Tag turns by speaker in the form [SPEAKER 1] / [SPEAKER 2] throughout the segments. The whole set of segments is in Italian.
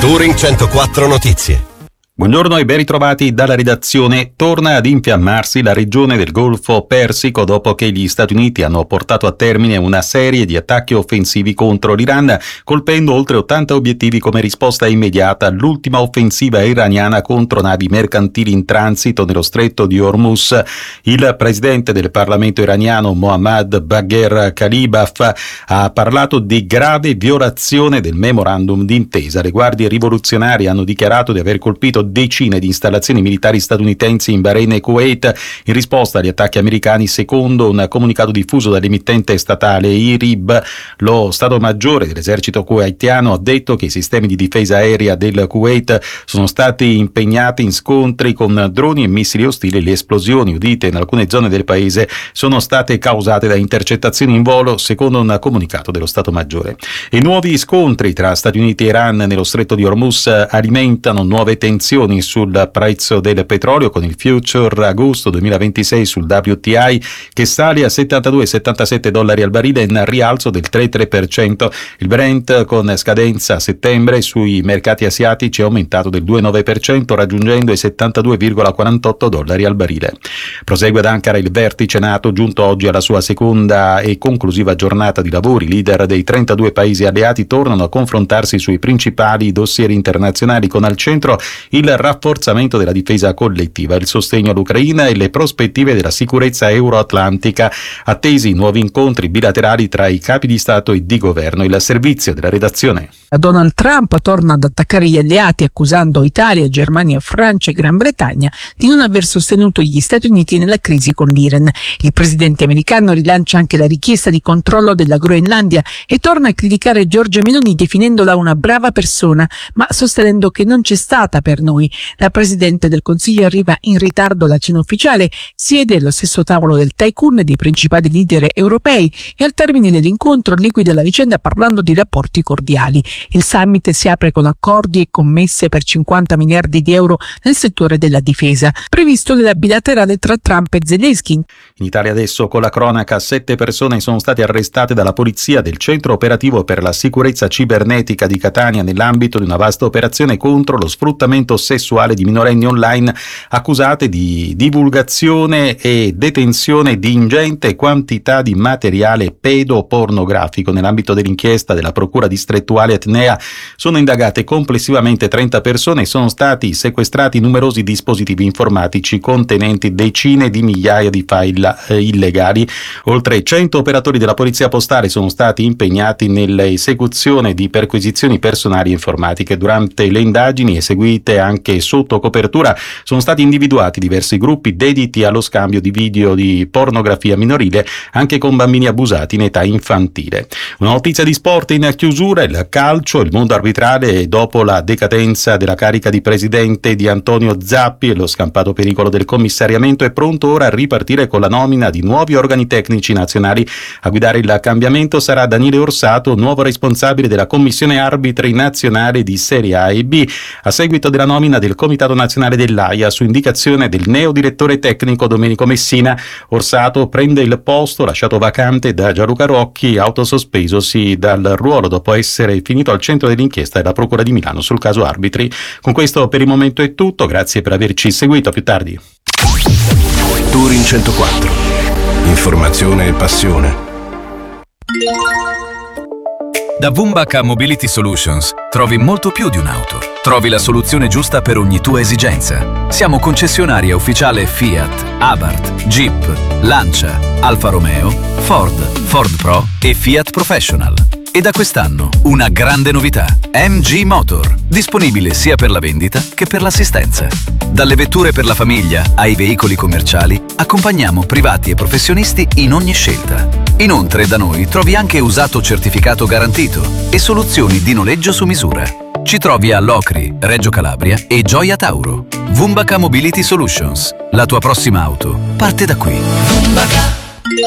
[SPEAKER 1] Touring 104 Notizie.
[SPEAKER 2] Buongiorno e ben ritrovati dalla redazione. Torna ad infiammarsi la regione del Golfo Persico dopo che gli Stati Uniti hanno portato a termine una serie di attacchi offensivi contro l'Iran, colpendo oltre 80 obiettivi come risposta immediata all'ultima offensiva iraniana contro navi mercantili in transito nello stretto di Hormuz. Il presidente del Parlamento iraniano Mohammad Bagher Khalibaf ha parlato di grave violazione del memorandum d'intesa. Le guardie rivoluzionarie hanno dichiarato di aver colpito decine di installazioni militari statunitensi in Bahrain e Kuwait in risposta agli attacchi americani, secondo un comunicato diffuso dall'emittente statale IRIB. Lo Stato Maggiore dell'esercito kuwaitiano ha detto che i sistemi di difesa aerea del Kuwait sono stati impegnati in scontri con droni e missili ostili. Le esplosioni udite in alcune zone del paese sono state causate da intercettazioni in volo, secondo un comunicato dello Stato Maggiore. E nuovi scontri tra Stati Uniti e Iran nello stretto di Hormuz alimentano nuove tensioni sul prezzo del petrolio, con il future agosto 2026 sul WTI che sale a $72,77 al barile, in rialzo del 3,3%. Il Brent, con scadenza a settembre, sui mercati asiatici è aumentato del 2,9%, raggiungendo i $72,48 al barile. Prosegue ad Ankara il vertice NATO, giunto oggi alla sua seconda e conclusiva giornata di lavori. I leader dei 32 paesi alleati tornano a confrontarsi sui principali dossier internazionali, con al centro il rafforzamento della difesa collettiva, il sostegno all'Ucraina e le prospettive della sicurezza euroatlantica. Attesi nuovi incontri bilaterali tra i capi di Stato e di governo. Il servizio della redazione.
[SPEAKER 3] Donald Trump torna ad attaccare gli alleati, accusando Italia, Germania, Francia e Gran Bretagna di non aver sostenuto gli Stati Uniti nella crisi con l'Iran. Il presidente americano rilancia anche la richiesta di controllo della Groenlandia e torna a criticare Giorgia Meloni, definendola una brava persona, ma sostenendo che non c'è stata per noi. La Presidente del Consiglio arriva in ritardo alla cena ufficiale, siede allo stesso tavolo del tycoon e dei principali leader europei e al termine dell'incontro liquida la vicenda parlando di rapporti cordiali. Il summit si apre con accordi e commesse per 50 miliardi di euro nel settore della difesa, previsto nella bilaterale tra Trump e Zelensky.
[SPEAKER 2] In Italia adesso, con la cronaca, 7 persone sono state arrestate dalla polizia del Centro Operativo per la Sicurezza Cibernetica di Catania nell'ambito di una vasta operazione contro lo sfruttamento sessuale di minorenni online, accusate di divulgazione e detenzione di ingente quantità di materiale pedopornografico. Nell'ambito dell'inchiesta della Procura distrettuale Etnea sono indagate complessivamente 30 persone e sono stati sequestrati numerosi dispositivi informatici contenenti decine di migliaia di file illegali. Oltre 100 operatori della Polizia Postale sono stati impegnati nell'esecuzione di perquisizioni personali e informatiche. Durante le indagini eseguite anche sotto copertura sono stati individuati diversi gruppi dediti allo scambio di video di pornografia minorile, anche con bambini abusati in età infantile. Una notizia di sport in chiusura: il calcio, il mondo arbitrale, dopo la decadenza della carica di presidente di Antonio Zappi e lo scampato pericolo del commissariamento, è pronto ora a ripartire con la nomina di nuovi organi tecnici nazionali. A guidare il cambiamento sarà Daniele Orsato, nuovo responsabile della commissione arbitri nazionale di Serie A e B, a seguito della nomina del Comitato Nazionale dell'AIA su indicazione del neodirettore tecnico Domenico Messina. Orsato prende il posto lasciato vacante da Gianluca Rocchi, autosospesosi dal ruolo dopo essere finito al centro dell'inchiesta della Procura di Milano sul caso arbitri. Con questo per il momento è tutto, grazie per averci seguito, a più tardi.
[SPEAKER 1] Touring 104. Informazione e passione.
[SPEAKER 4] Da Wumbaca Mobility Solutions trovi molto più di un'auto. Trovi la soluzione giusta per ogni tua esigenza. Siamo concessionaria ufficiale Fiat, Abarth, Jeep, Lancia, Alfa Romeo, Ford Pro e Fiat Professional. E da quest'anno una grande novità: MG Motor, disponibile sia per la vendita che per l'assistenza. Dalle vetture per la famiglia ai veicoli commerciali, accompagniamo privati e professionisti in ogni scelta. Inoltre da noi trovi anche usato certificato garantito e soluzioni di noleggio su misura. Ci trovi a Locri, Reggio Calabria e Gioia Tauro. Wumbaca Mobility Solutions. La tua prossima auto parte da qui. Wumbaca.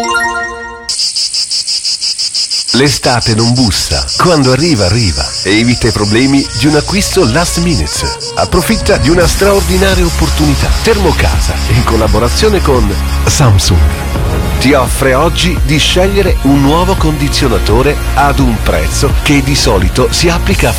[SPEAKER 1] L'estate non bussa. Quando arriva, arriva. E evita i problemi di un acquisto last minute. Approfitta di una straordinaria opportunità. Termocasa, in collaborazione con Samsung, ti offre oggi di scegliere un nuovo condizionatore ad un prezzo che di solito si applica a